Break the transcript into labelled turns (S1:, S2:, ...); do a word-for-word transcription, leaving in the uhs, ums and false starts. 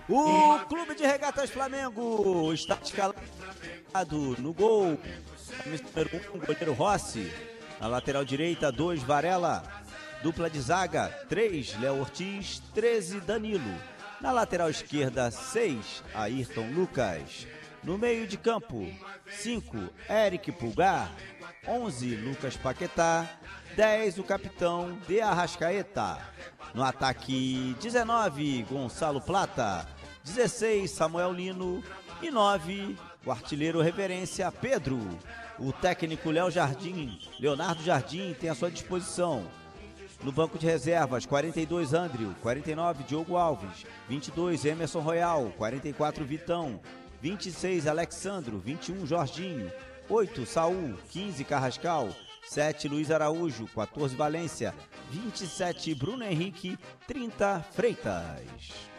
S1: O Clube de Regatas Flamengo está escalado no gol. Número um, goleiro Rossi. Na lateral direita, dois, Varela. Dupla de zaga, três, Léo Ortiz, treze, Danilo. Na lateral esquerda, seis, Ayrton Lucas. No meio de campo, cinco, Eric Pulgar. onze, Lucas Paquetá. dez, o capitão de Arrascaeta. No ataque, dezenove, Gonçalo Plata. dezesseis, Samuel Lino. E nove, o artilheiro referência Pedro. O técnico Léo Jardim, Leonardo Jardim, tem à sua disposição. No banco de reservas, quarenta e dois, Andrew. quarenta e nove, Diogo Alves. vinte e dois, Emerson Royal. quarenta e quatro, Vitão. vinte e seis, Alexandro. vinte e um, Jorginho. oito, Saul. quinze, Carrascal. sete, Luiz Araújo. quatorze, Valência. vinte e sete, Bruno Henrique. trinta, Freitas.